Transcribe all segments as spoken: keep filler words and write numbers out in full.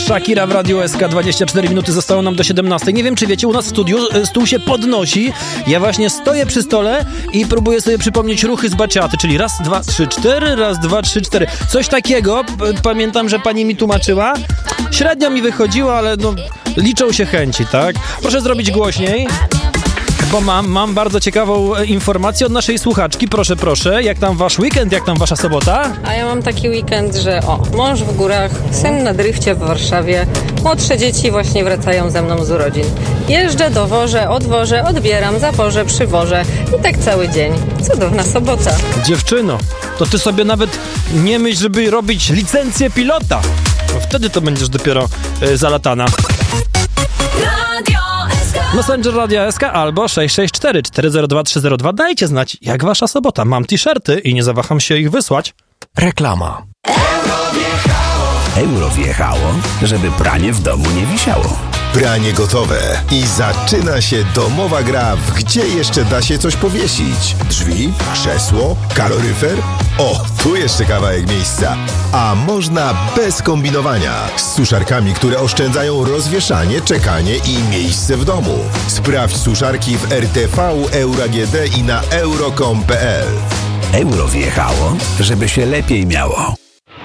Shakira w Radiu S K. dwadzieścia cztery minuty zostało nam do siedemnastej. Nie wiem, czy wiecie, u nas w studiu stół się podnosi. Ja właśnie stoję przy stole i próbuję sobie przypomnieć ruchy z baciaty, czyli raz, dwa, trzy, cztery, raz, dwa, trzy, cztery. Coś takiego. P- pamiętam, że pani mi tłumaczyła. Średnio mi wychodziło, ale no liczą się chęci, tak? Proszę zrobić głośniej. Bo mam, mam bardzo ciekawą informację od naszej słuchaczki. Proszę, proszę, jak tam wasz weekend, jak tam wasza sobota? A ja mam taki weekend, że o, mąż w górach, syn na drifcie w Warszawie, młodsze dzieci właśnie wracają ze mną z urodzin. Jeżdżę, dowożę, odwożę, odbieram, zawożę, przywożę i tak cały dzień. Cudowna sobota. Dziewczyno, to ty sobie nawet nie myśl, żeby robić licencję pilota. Bo wtedy to będziesz dopiero y, zalatana. Messenger Radia S K albo sześć sześć cztery, cztery zero dwa, trzy zero dwa. Dajcie znać, jak wasza sobota. Mam t-shirty i nie zawaham się ich wysłać. Reklama. Euro wjechało, żeby pranie w domu nie wisiało. Pranie gotowe i zaczyna się domowa gra w gdzie jeszcze da się coś powiesić. Drzwi, krzesło, kaloryfer? O, tu jeszcze kawałek miejsca. A można bez kombinowania. Z suszarkami, które oszczędzają rozwieszanie, czekanie i miejsce w domu. Sprawdź suszarki w R T V, Euro A G D i na euro kropka com kropka p l. Euro wjechało, żeby się lepiej miało.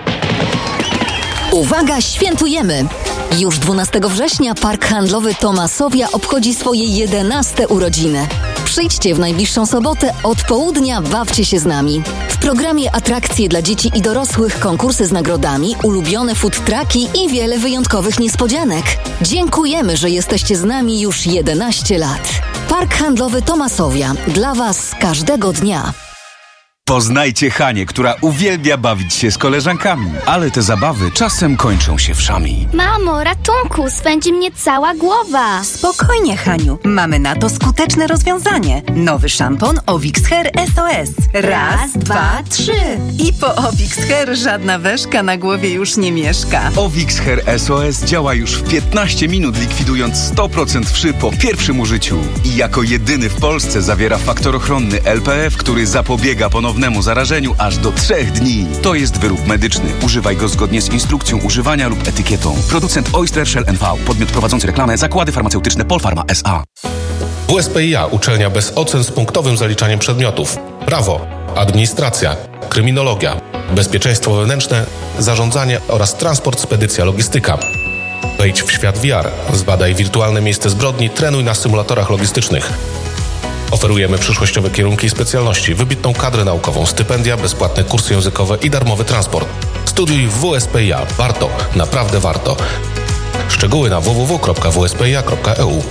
Uwaga, świętujemy! Już dwunastego września Park Handlowy Tomasowia obchodzi swoje jedenaste urodziny. Przyjdźcie w najbliższą sobotę od południa, bawcie się z nami. W programie atrakcje dla dzieci i dorosłych, konkursy z nagrodami, ulubione food trucki i wiele wyjątkowych niespodzianek. Dziękujemy, że jesteście z nami już jedenaście lat. Park Handlowy Tomasowia. Dla Was każdego dnia. Poznajcie Hanię, która uwielbia bawić się z koleżankami, ale te zabawy czasem kończą się wszami. Mamo, ratunku, swędzi mnie cała głowa. Spokojnie, Haniu. Mamy na to skuteczne rozwiązanie. Nowy szampon Ovix Hair S O S. Raz, dwa, trzy. I po Ovix Hair żadna weszka na głowie już nie mieszka. Ovix Hair S O S działa już w piętnaście minut, likwidując sto procent wszy po pierwszym użyciu. I jako jedyny w Polsce zawiera faktor ochronny L P F, który zapobiega ponownemu zarażeniu aż do trzech dni. To jest wyrób medyczny. Używaj go zgodnie z instrukcją używania lub etykietą. Producent Oyster Shell N V. Podmiot prowadzący reklamę. Zakłady farmaceutyczne Polpharma S A. W S P I A uczelnia bez ocen z punktowym zaliczaniem przedmiotów. Prawo, administracja, kryminologia, bezpieczeństwo wewnętrzne, zarządzanie oraz transport, spedycja, logistyka. Wejdź w świat V R. Zbadaj wirtualne miejsce zbrodni. Trenuj na symulatorach logistycznych. Oferujemy przyszłościowe kierunki i specjalności, wybitną kadrę naukową, stypendia, bezpłatne kursy językowe i darmowy transport. Studiuj w W S P I A. Warto, naprawdę warto. Szczegóły na w w w kropka w s p i a kropka e u.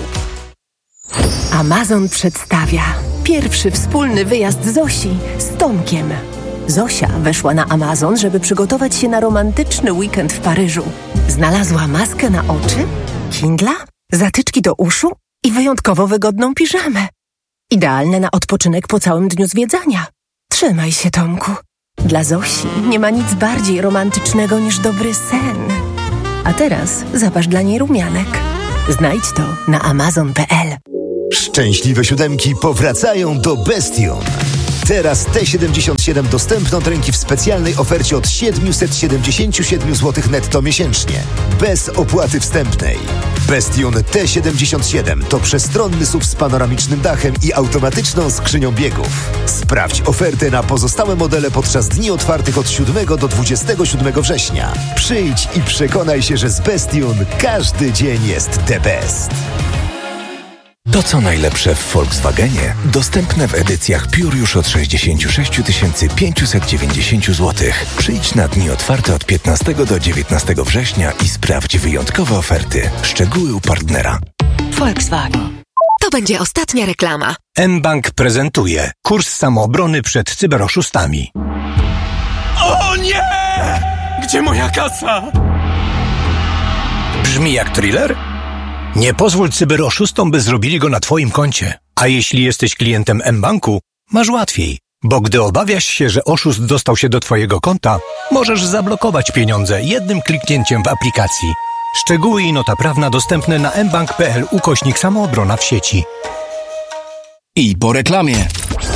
Amazon przedstawia pierwszy wspólny wyjazd Zosi z Tomkiem. Zosia weszła na Amazon, żeby przygotować się na romantyczny weekend w Paryżu. Znalazła maskę na oczy, Kindla, zatyczki do uszu i wyjątkowo wygodną piżamę. Idealne na odpoczynek po całym dniu zwiedzania. Trzymaj się, Tomku. Dla Zosi nie ma nic bardziej romantycznego niż dobry sen. A teraz zapasz dla niej rumianek. Znajdź to na amazon kropka p l. Szczęśliwe siódemki powracają do Bestion. Teraz T siedemdziesiąt siedem dostępne od ręki w specjalnej ofercie od siedemset siedemdziesiąt siedem złotych netto miesięcznie. Bez opłaty wstępnej. Bestion T siedemdziesiąt siedem to przestronny S U V z panoramicznym dachem i automatyczną skrzynią biegów. Sprawdź ofertę na pozostałe modele podczas dni otwartych od siódmego do dwudziestego siódmego września. Przyjdź i przekonaj się, że z Bestion każdy dzień jest the best. To co najlepsze w Volkswagenie dostępne w edycjach Pure już od sześćdziesiąt sześć tysięcy pięćset dziewięćdziesiąt złotych. Przyjdź na dni otwarte od piętnastego do dziewiętnastego września i sprawdź wyjątkowe oferty. Szczegóły u partnera. Volkswagen. To będzie ostatnia reklama. mBank prezentuje kurs samoobrony przed cyberoszustami. O nie! Gdzie moja kasa? Brzmi jak thriller? Nie pozwól cyberoszustom, by zrobili go na twoim koncie. A jeśli jesteś klientem mBanku, masz łatwiej. Bo gdy obawiasz się, że oszust dostał się do twojego konta, możesz zablokować pieniądze jednym kliknięciem w aplikacji. Szczegóły i nota prawna dostępne na mbank kropka p l ukośnik samoobrona w sieci. I po reklamie.